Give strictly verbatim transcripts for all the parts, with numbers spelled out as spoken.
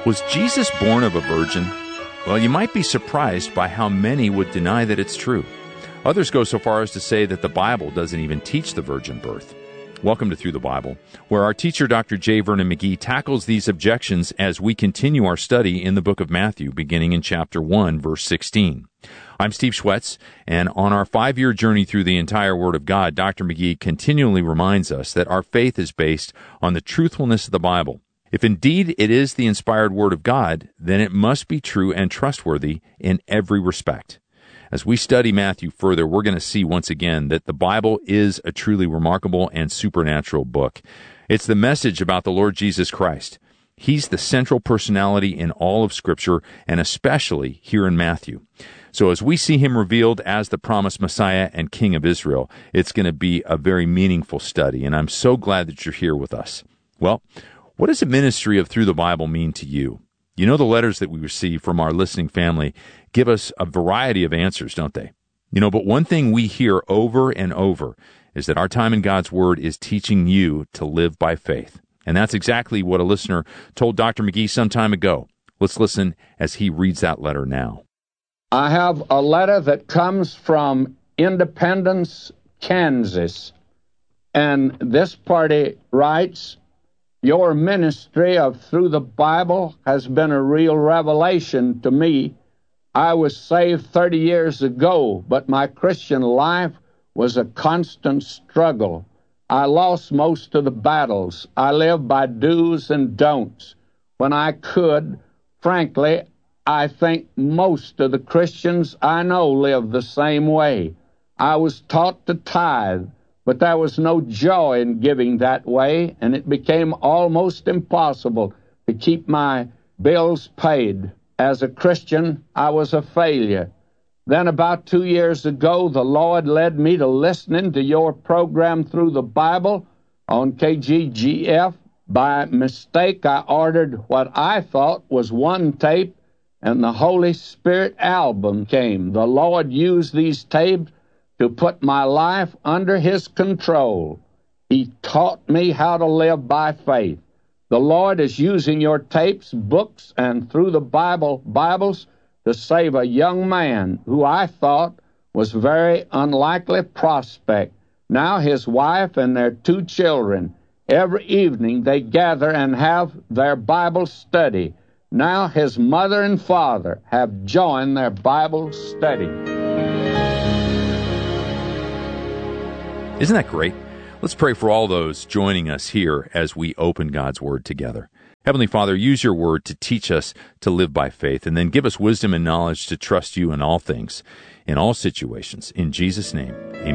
Was Jesus born of a virgin? Well, you might be surprised by how many would deny that it's true. Others go so far as to say that the Bible doesn't even teach the virgin birth. Welcome to Through the Bible, where our teacher, Doctor J. Vernon McGee, tackles these objections as we continue our study in the book of Matthew, beginning in chapter one, verse sixteen. I'm Steve Schwetz, and on our five-year journey through the entire Word of God, Doctor McGee continually reminds us that our faith is based on the truthfulness of the Bible. If indeed it is the inspired Word of God, then it must be true and trustworthy in every respect. As we study Matthew further, we're going to see once again that the Bible is a truly remarkable and supernatural book. It's the message about the Lord Jesus Christ. He's the central personality in all of Scripture, and especially here in Matthew. So as we see him revealed as the promised Messiah and King of Israel, it's going to be a very meaningful study, and I'm so glad that you're here with us. Well, what does the ministry of Through the Bible mean to you? You know, the letters that we receive from our listening family give us a variety of answers, don't they? You know, but one thing we hear over and over is that our time in God's Word is teaching you to live by faith. And that's exactly what a listener told Doctor McGee some time ago. Let's listen as he reads that letter now. I have a letter that comes from Independence, Kansas, and this party writes, "Your ministry of Through the Bible has been a real revelation to me. I was saved thirty years ago, but my Christian life was a constant struggle. I lost most of the battles. I lived by do's and don'ts. When I could, frankly, I think most of the Christians I know live the same way. I was taught to tithe, but there was no joy in giving that way, and it became almost impossible to keep my bills paid. As a Christian, I was a failure. Then about two years ago, the Lord led me to listening to your program Through the Bible on K G G F. By mistake, I ordered what I thought was one tape, and the Holy Spirit album came. The Lord used these tapes to put my life under His control. He taught me how to live by faith. The Lord is using your tapes, books, and Through the Bible Bibles to save a young man who I thought was a very unlikely prospect. Now his wife and their two children, every evening they gather and have their Bible study. Now his mother and father have joined their Bible study." Isn't that great? Let's pray for all those joining us here as we open God's Word together. Heavenly Father, use your Word to teach us to live by faith, and then give us wisdom and knowledge to trust you in all things, in all situations. In Jesus' name,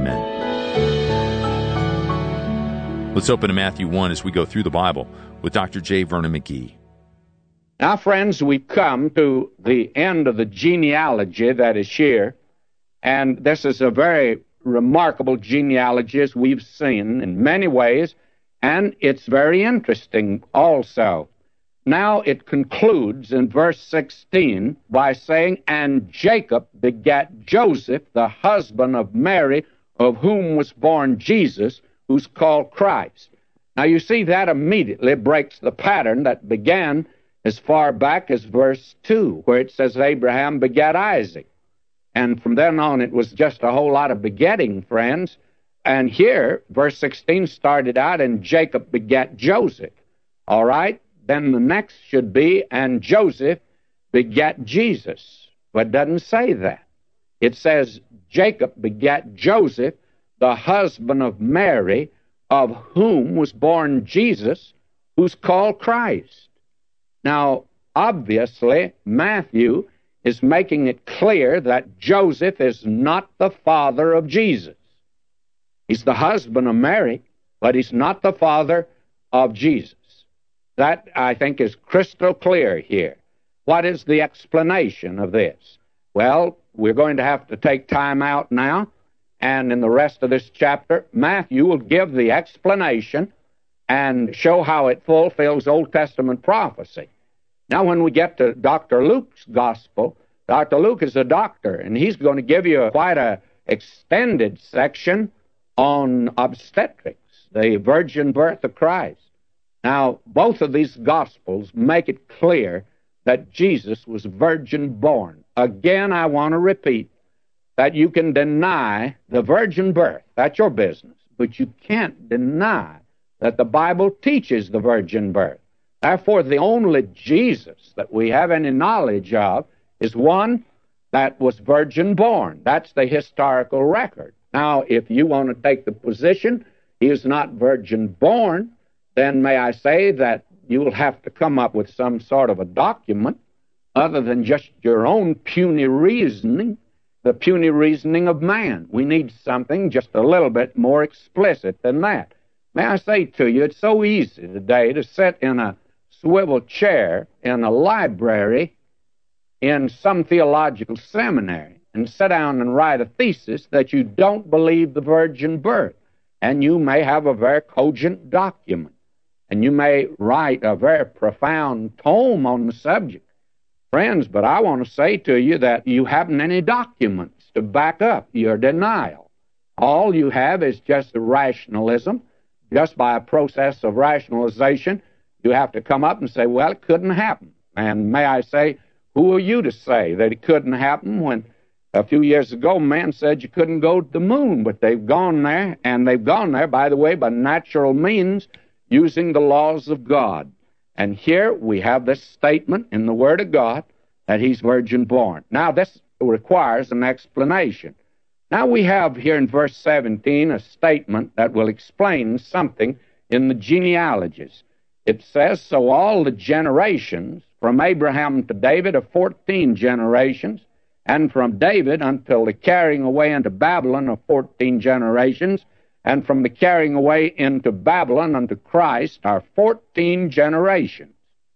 amen. Let's open to Matthew one as we go through the Bible with Doctor J. Vernon McGee. Now, friends, we've come to the end of the genealogy that is here, and this is a very remarkable genealogy as we've seen in many ways, and it's very interesting also. Now it concludes in verse sixteen by saying, "And Jacob begat Joseph, the husband of Mary, of whom was born Jesus, who's called Christ." Now you see that immediately breaks the pattern that began as far back as verse two, where it says Abraham begat Isaac. And from then on, it was just a whole lot of begetting, friends. And here, verse sixteen started out, "And Jacob begat Joseph." All right? Then the next should be, "And Joseph begat Jesus." But it doesn't say that. It says, "Jacob begat Joseph, the husband of Mary, of whom was born Jesus, who's called Christ." Now, obviously, Matthew is making it clear that Joseph is not the father of Jesus. He's the husband of Mary, but he's not the father of Jesus. That, I think, is crystal clear here. What is the explanation of this? Well, we're going to have to take time out now, and in the rest of this chapter, Matthew will give the explanation and show how it fulfills Old Testament prophecy. Now, when we get to Doctor Luke's gospel, Doctor Luke is a doctor, and he's going to give you quite a extended section on obstetrics, the virgin birth of Christ. Now, both of these Gospels make it clear that Jesus was virgin born. Again, I want to repeat that you can deny the virgin birth. That's your business. But you can't deny that the Bible teaches the virgin birth. Therefore, the only Jesus that we have any knowledge of is one that was virgin born. That's the historical record. Now, if you want to take the position he is not virgin born, then may I say that you will have to come up with some sort of a document other than just your own puny reasoning, the puny reasoning of man. We need something just a little bit more explicit than that. May I say to you, it's so easy today to sit in a swivel chair in a library in some theological seminary and sit down and write a thesis that you don't believe the virgin birth. And you may have a very cogent document, and you may write a very profound tome on the subject. Friends, but I want to say to you that you haven't any documents to back up your denial. All you have is just rationalism. Just by a process of rationalization, you have to come up and say, well, it couldn't happen. And may I say, who are you to say that it couldn't happen when a few years ago man said you couldn't go to the moon, but they've gone there, and they've gone there, by the way, by natural means, using the laws of God. And here we have this statement in the Word of God that he's virgin born. Now, this requires an explanation. Now we have here in verse seventeen a statement that will explain something in the genealogies. It says, so all the generations from Abraham to David are fourteen generations, and from David until the carrying away into Babylon are fourteen generations, and from the carrying away into Babylon unto Christ are fourteen generations.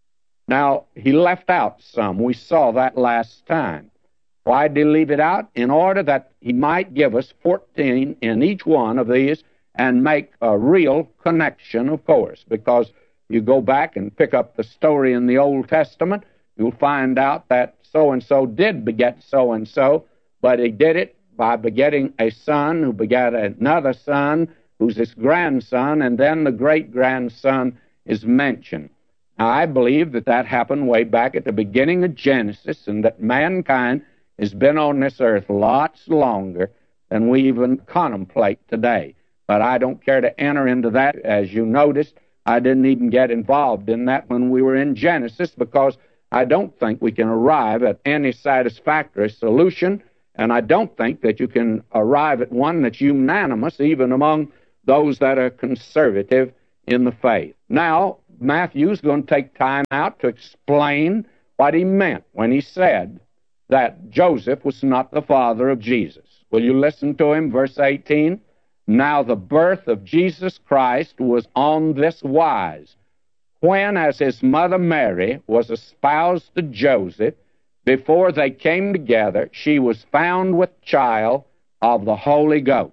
Now, he left out some. We saw that last time. Why did he leave it out? In order that he might give us fourteen in each one of these and make a real connection, of course, because you go back and pick up the story in the Old Testament, you'll find out that so-and-so did beget so-and-so, but he did it by begetting a son who begat another son who's his grandson, and then the great-grandson is mentioned. Now, I believe that that happened way back at the beginning of Genesis, and that mankind has been on this earth lots longer than we even contemplate today. But I don't care to enter into that. As you noticed, I didn't even get involved in that when we were in Genesis, because I don't think we can arrive at any satisfactory solution, and I don't think that you can arrive at one that's unanimous, even among those that are conservative in the faith. Now, Matthew's going to take time out to explain what he meant when he said that Joseph was not the father of Jesus. Will you listen to him? Verse eighteen. Now the birth of Jesus Christ was on this wise. When, as his mother Mary was espoused to Joseph, before they came together, she was found with child of the Holy Ghost.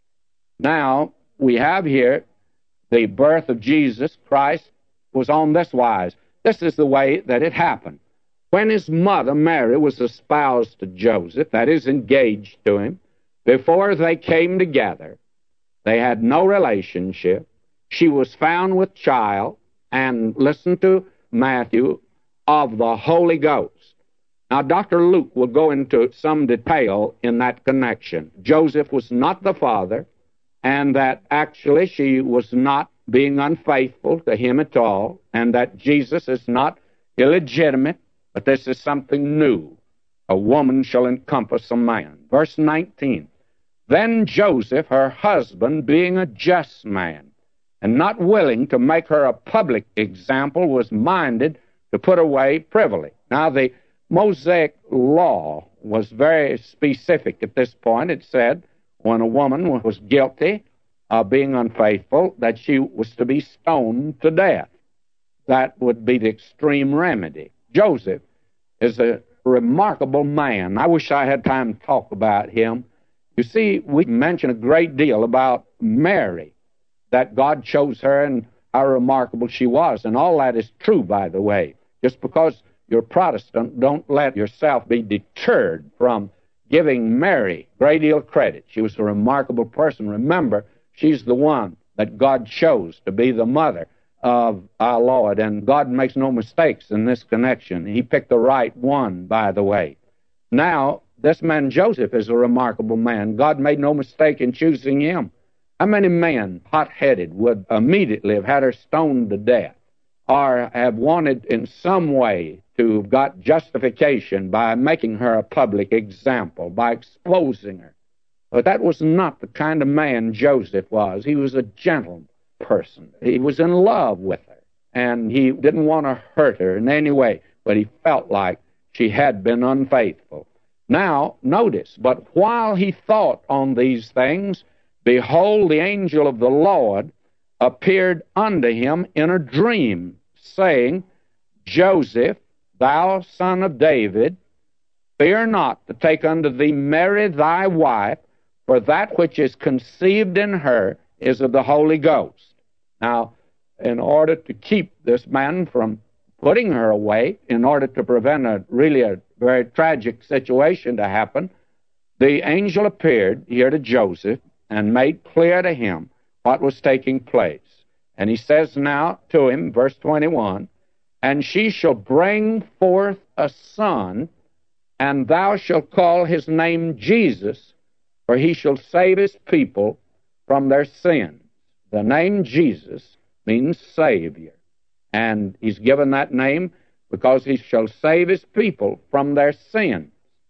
Now, we have here the birth of Jesus Christ was on this wise. This is the way that it happened. When his mother Mary was espoused to Joseph, that is, engaged to him, before they came together, they had no relationship. She was found with child, and listen to Matthew, of the Holy Ghost. Now, Doctor Luke will go into some detail in that connection. Joseph was not the father, and that actually she was not being unfaithful to him at all, and that Jesus is not illegitimate, but this is something new. A woman shall encompass a man. Verse nineteen. Then Joseph, her husband, being a just man, and not willing to make her a public example, was minded to put away privily. Now, the Mosaic law was very specific at this point. It said when a woman was guilty of being unfaithful, that she was to be stoned to death. That would be the extreme remedy. Joseph is a remarkable man. I wish I had time to talk about him. You see, we mention a great deal about Mary, that God chose her and how remarkable she was. And all that is true, by the way. Just because you're Protestant, don't let yourself be deterred from giving Mary a great deal of credit. She was a remarkable person. Remember, she's the one that God chose to be the mother of our Lord, and God makes no mistakes in this connection. He picked the right one, by the way. Now, this man Joseph is a remarkable man. God made no mistake in choosing him. How many men, hot-headed, would immediately have had her stoned to death, or have wanted in some way to have got justification by making her a public example, by exposing her? But that was not the kind of man Joseph was. He was a gentle person. He was in love with her, and he didn't want to hurt her in any way, but he felt like she had been unfaithful. Now, notice, but while he thought on these things, behold, the angel of the Lord appeared unto him in a dream, saying, Joseph, thou son of David, fear not to take unto thee Mary thy wife, for that which is conceived in her is of the Holy Ghost. Now, in order to keep this man from putting her away, in order to prevent a really a very tragic situation to happen, the angel appeared here to Joseph and made clear to him what was taking place. And he says now to him, verse twenty-one, and she shall bring forth a son, and thou shalt call his name Jesus, for he shall save his people from their sins. The name Jesus means Savior, and he's given that name because he shall save his people from their sins.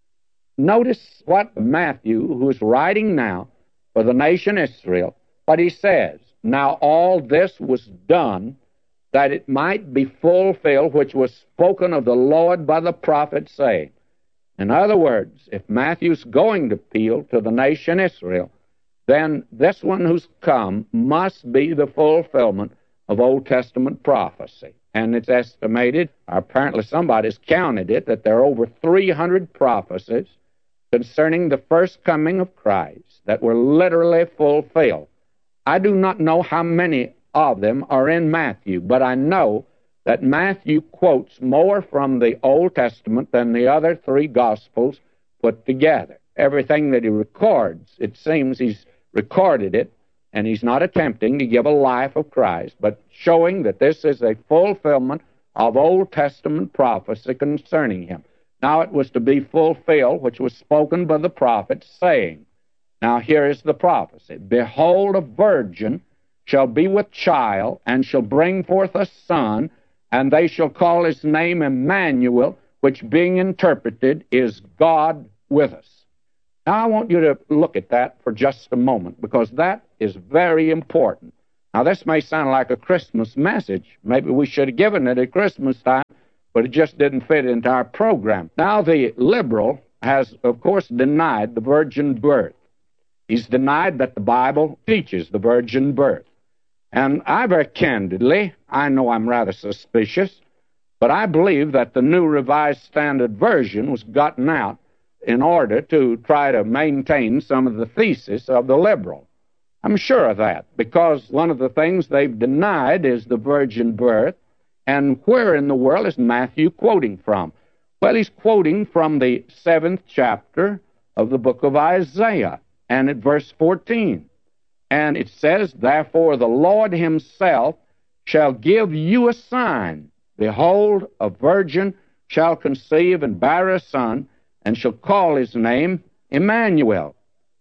Notice what Matthew, who is writing now for the nation Israel, what he says. Now all this was done that it might be fulfilled which was spoken of the Lord by the prophet, saying. In other words, if Matthew's going to appeal to the nation Israel, then this one who's come must be the fulfillment of Old Testament prophecy. And it's estimated, or apparently somebody's counted it, that there are over three hundred prophecies concerning the first coming of Christ that were literally fulfilled. I do not know how many of them are in Matthew, but I know that Matthew quotes more from the Old Testament than the other three Gospels put together. Everything that he records, it seems he's recorded it, and he's not attempting to give a life of Christ, but showing that this is a fulfillment of Old Testament prophecy concerning him. Now it was to be fulfilled, which was spoken by the prophet, saying, now here is the prophecy, behold, a virgin shall be with child, and shall bring forth a son, and they shall call his name Emmanuel, which being interpreted is God with us. Now I want you to look at that for just a moment, because that is very important. Now this may sound like a Christmas message. Maybe we should have given it at Christmas time, but it just didn't fit into our program. Now the liberal has, of course, denied the virgin birth. He's denied that the Bible teaches the virgin birth. And I very candidly, I know I'm rather suspicious, but I believe that the New Revised Standard Version was gotten out in order to try to maintain some of the thesis of the liberal. I'm sure of that, because one of the things they've denied is the virgin birth. And where in the world is Matthew quoting from? Well, he's quoting from the seventh chapter of the book of Isaiah, and at verse fourteen. And it says, therefore the Lord himself shall give you a sign. Behold, a virgin shall conceive and bear a son, and shall call his name Emmanuel.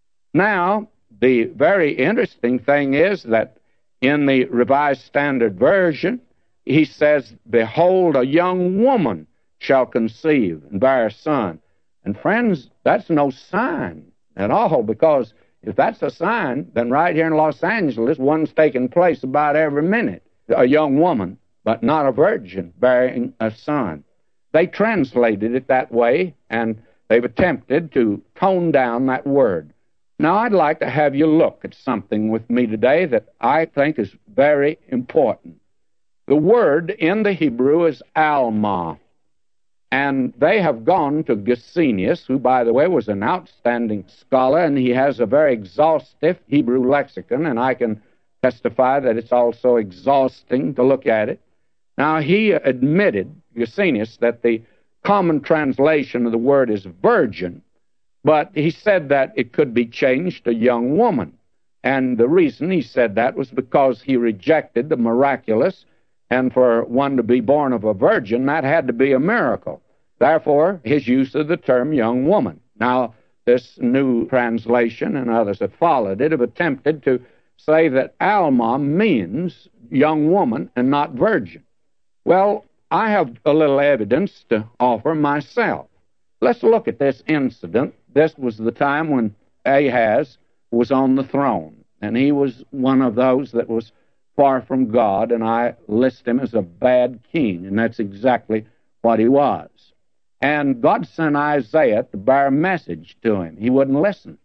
Now, the very interesting thing is that in the Revised Standard Version, he says, behold, a young woman shall conceive and bear a son. And friends, that's no sign at all, because if that's a sign, then right here in Los Angeles, one's taking place about every minute. A young woman, but not a virgin, bearing a son. They translated it that way, and they've attempted to tone down that word. Now, I'd like to have you look at something with me today that I think is very important. The word in the Hebrew is Alma. And they have gone to Gesenius, who, by the way, was an outstanding scholar, and he has a very exhaustive Hebrew lexicon, and I can testify that it's also exhausting to look at it. Now, he admitted, Gesenius, that the common translation of the word is virgin, but he said that it could be changed to young woman. And the reason he said that was because he rejected the miraculous And for one to be born of a virgin, that had to be a miracle. Therefore, his use of the term young woman. Now, this new translation and others that followed it have attempted to say that Alma means young woman and not virgin. Well, I have a little evidence to offer myself. Let's look at this incident. This was the time when Ahaz was on the throne, and he was one of those that was far from God, and I list him as a bad king, and that's exactly what he was. And God sent Isaiah to bear a message to him. He wouldn't listen.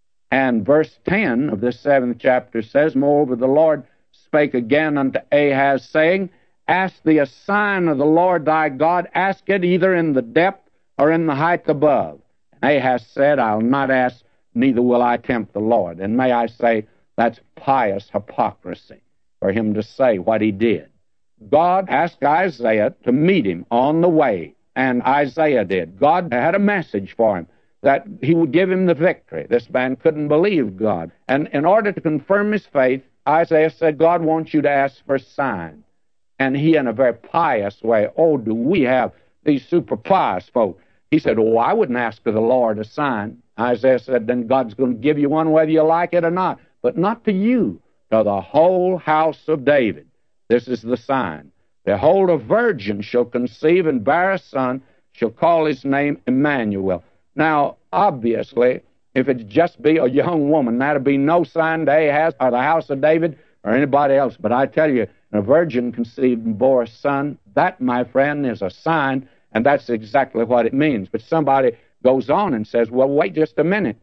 And verse ten of this seventh chapter says, Moreover, the Lord spake again unto Ahaz, saying, Ask thee a sign of the Lord thy God, ask it either in the depth or in the height above. And Ahaz said, I'll not ask, neither will I tempt the Lord. And may I say, that's pious hypocrisy for him to say what he did. God asked Isaiah to meet him on the way, and Isaiah did. God had a message for him that he would give him the victory. This man couldn't believe God. And in order to confirm his faith, Isaiah said, God wants you to ask for a sign. And he, in a very pious way, oh, do we have these super pious folk? He said, oh, I wouldn't ask of the Lord a sign. Isaiah said, then God's going to give you one whether you like it or not. But not to you, to the whole house of David. This is the sign. Behold, a virgin shall conceive and bear a son, shall call his name Emmanuel. Now, obviously, if it just be a young woman, that'd be no sign to Ahaz or the house of David or anybody else. But I tell you, a virgin conceived and bore a son, that, my friend, is a sign, and that's exactly what it means. But somebody goes on and says, well, wait just a minute.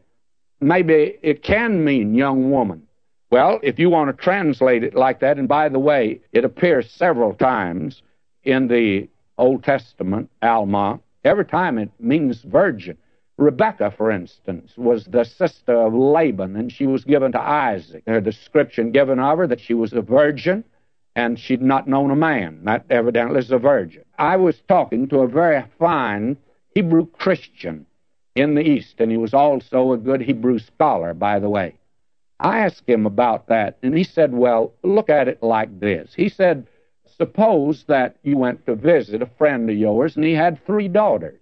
Maybe it can mean young woman. Well, if you want to translate it like that, and by the way, it appears several times in the Old Testament, Alma. Every time it means virgin. Rebekah, for instance, was the sister of Laban, and she was given to Isaac. There's a description given of her that she was a virgin, and she'd not known a man. That evidently is a virgin. I was talking to a very fine Hebrew Christian in the East, and he was also a good Hebrew scholar, by the way. I asked him about that, and he said, well, look at it like this. He said, suppose that you went to visit a friend of yours, and he had three daughters,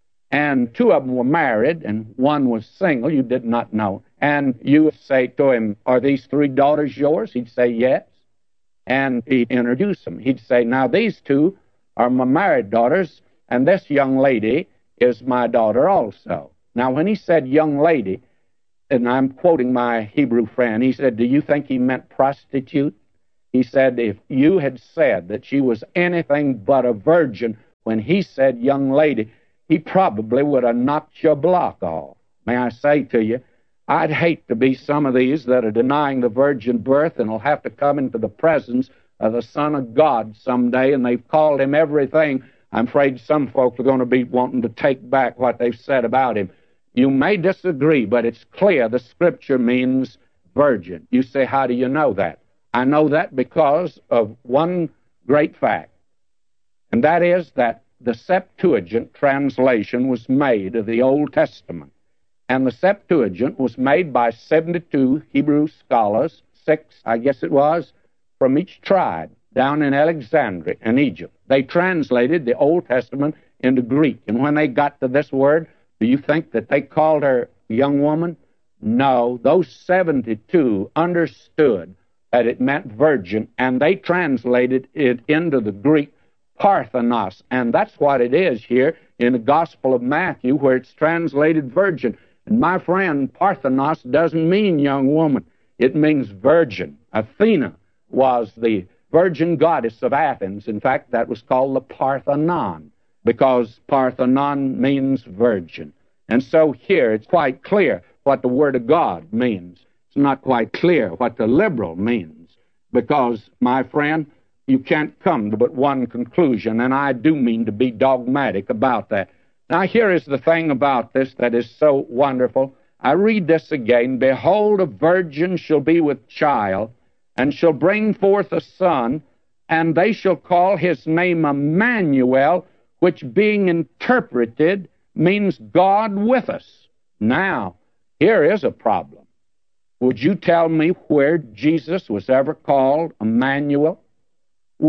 and two of them were married, and one was single, you did not know. And you say to him, are these three daughters yours? He'd say, yes. And he'd introduce them. He'd say, now, these two are my married daughters, and this young lady is my daughter also. Now, when he said young lady, and I'm quoting my Hebrew friend, he said, do you think he meant prostitute? He said, if you had said that she was anything but a virgin when he said young lady, he probably would have knocked your block off. May I say to you, I'd hate to be some of these that are denying the virgin birth and will have to come into the presence of the Son of God someday, and they've called him everything. I'm afraid some folks are going to be wanting to take back what they've said about him. You may disagree, but it's clear the Scripture means virgin. You say, how do you know that? I know that because of one great fact, and that is that the Septuagint translation was made of the Old Testament. And the Septuagint was made by seventy-two Hebrew scholars, six, I guess it was, from each tribe down in Alexandria in Egypt. They translated the Old Testament into Greek. And when they got to this word, do you think that they called her young woman? No, those seventy-two understood that it meant virgin, and they translated it into the Greek Parthenos, and that's what it is here in the Gospel of Matthew, where it's translated virgin. And my friend, Parthenos doesn't mean young woman. It means virgin. Athena was the virgin goddess of Athens. In fact, that was called the Parthenon, because Parthenon means virgin. And so here it's quite clear what the Word of God means. It's not quite clear what the liberal means, because, my friend, you can't come to but one conclusion, and I do mean to be dogmatic about that. Now, here is the thing about this that is so wonderful. I read this again. Behold, a virgin shall be with child, and shall bring forth a son, and they shall call his name Emmanuel, which being interpreted means God with us. Now, here is a problem. Would you tell me where Jesus was ever called Emmanuel? Well,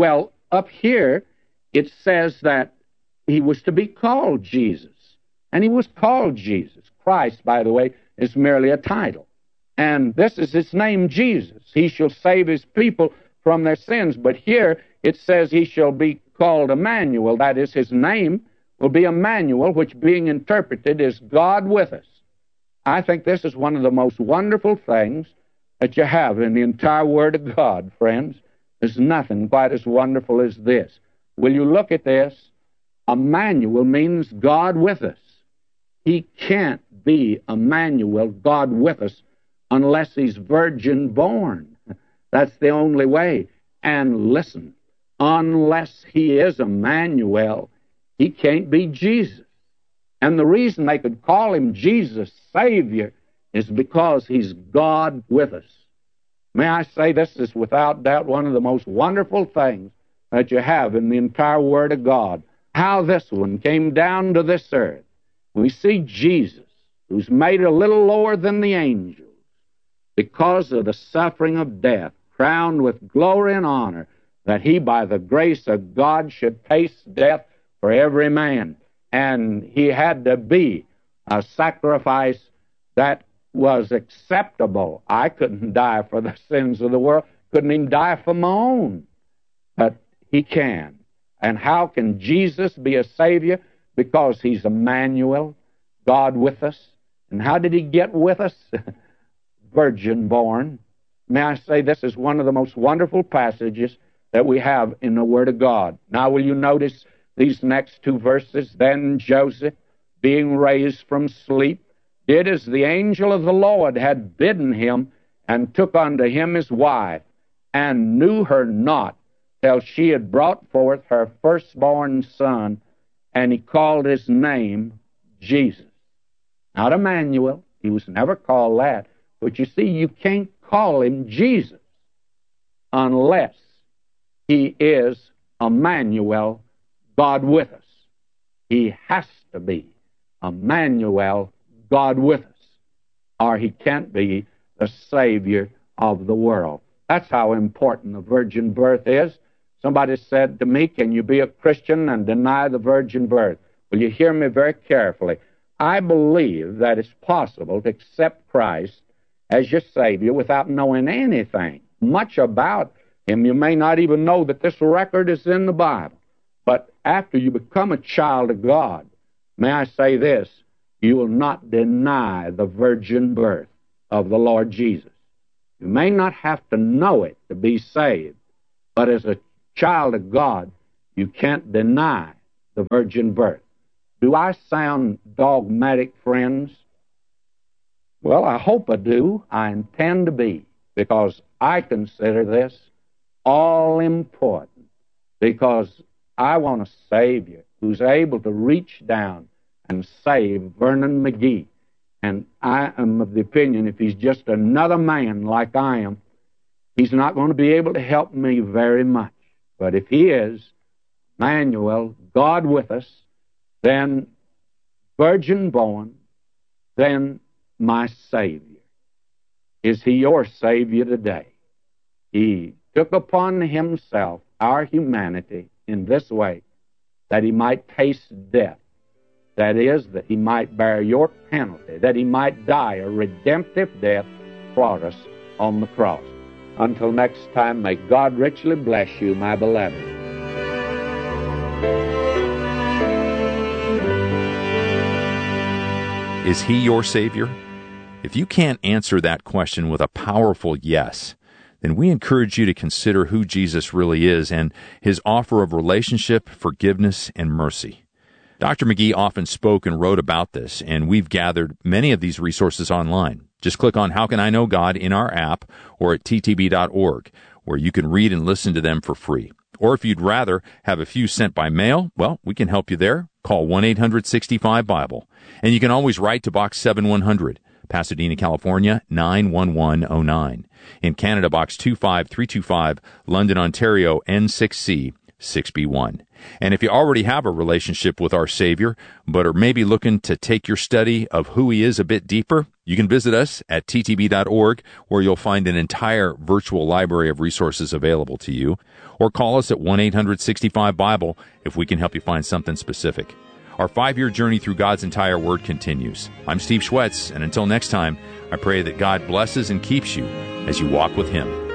up here it says that he was to be called Jesus. And he was called Jesus. Christ, by the way, is merely a title. And this is his name, Jesus. He shall save his people from their sins. But here it says he shall be called Emmanuel. That is, his name will be Emmanuel, which being interpreted is God with us. I think this is one of the most wonderful things that you have in the entire Word of God, friends. There's nothing quite as wonderful as this. Will you look at this? Emmanuel means God with us. He can't be Emmanuel, God with us, unless he's virgin born. That's the only way. And listen, unless he is Emmanuel, he can't be Jesus. And the reason they could call him Jesus, Savior, is because he's God with us. May I say, this is without doubt one of the most wonderful things that you have in the entire Word of God. How this one came down to this earth. We see Jesus, who's made a little lower than the angels because of the suffering of death, crowned with glory and honor, that he, by the grace of God, should taste death for every man. And he had to be a sacrifice that was acceptable. I couldn't die for the sins of the world, couldn't even die for my own. But he can. And how can Jesus be a Savior? Because he's Emmanuel, God with us. And how did he get with us? Virgin born. May I say, this is one of the most wonderful passages that we have in the Word of God. Now, will you notice these next two verses? Then Joseph, being raised from sleep, did as the angel of the Lord had bidden him, and took unto him his wife, and knew her not till she had brought forth her firstborn son, and he called his name Jesus. Not Emmanuel. He was never called that. But you see, you can't call him Jesus unless he is Emmanuel, God with us. He has to be Emmanuel, God with us, or he can't be the Savior of the world. That's how important the virgin birth is. Somebody said to me, can you be a Christian and deny the virgin birth? Will you hear me very carefully? I believe that it's possible to accept Christ as your Savior without knowing anything much about him. You may not even know that this record is in the Bible. But after you become a child of God, may I say this, you will not deny the virgin birth of the Lord Jesus. You may not have to know it to be saved, but as a child of God, you can't deny the virgin birth. Do I sound dogmatic, friends? Well, I hope I do. I intend to be, because I consider this all important, because I want a Savior who's able to reach down and save Vernon McGee. And I am of the opinion if he's just another man like I am, he's not going to be able to help me very much. But if he is Emmanuel, God with us, then virgin born, then my Savior. Is he your Savior today? He took upon himself our humanity in this way, that he might taste death. That is, that he might bear your penalty, that he might die a redemptive death for us on the cross. Until next time, may God richly bless you, my beloved. Is he your Savior? If you can't answer that question with a powerful yes, then we encourage you to consider who Jesus really is and his offer of relationship, forgiveness, and mercy. Doctor McGee often spoke and wrote about this, and we've gathered many of these resources online. Just click on How Can I Know God in our app or at t t b dot org, where you can read and listen to them for free. Or if you'd rather have a few sent by mail, well, we can help you there. Call one eight hundred sixty-five Bible. And you can always write to Box seven one hundred, Pasadena, California, nine one one oh nine. In Canada, Box two five three two five, London, Ontario, N six C six B one. And if you already have a relationship with our Savior, but are maybe looking to take your study of who He is a bit deeper, you can visit us at t t b dot org, where you'll find an entire virtual library of resources available to you, or call us at one eight hundred sixty-five Bible if we can help you find something specific. Our five-year journey through God's entire Word continues. I'm Steve Schwetz, and until next time, I pray that God blesses and keeps you as you walk with Him.